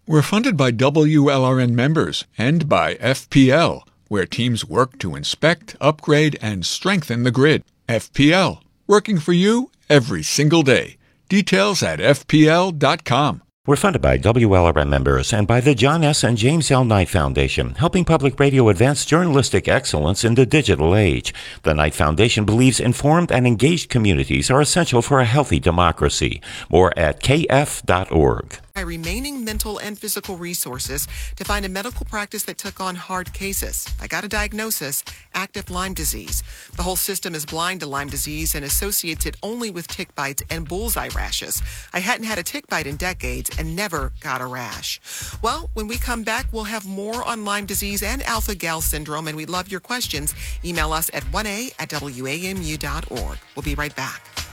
We're funded by WLRN members and by FPL, where teams work to inspect, upgrade, and strengthen the grid. FPL, working for you every single day. Details at fpl.com. We're funded by WLRN members and by the John S. and James L. Knight Foundation, helping public radio advance journalistic excellence in the digital age. The Knight Foundation believes informed and engaged communities are essential for a healthy democracy. More at kf.org. By remaining mental and physical resources to find a medical practice that took on hard cases. I got a diagnosis, active Lyme disease. The whole system is blind to Lyme disease and associates it only with tick bites and bullseye rashes. I hadn't had a tick bite in decades and never got a rash. Well, when we come back, we'll have more on Lyme disease and alpha-gal syndrome, and we love your questions. Email us at 1a@wamu.org. We'll be right back.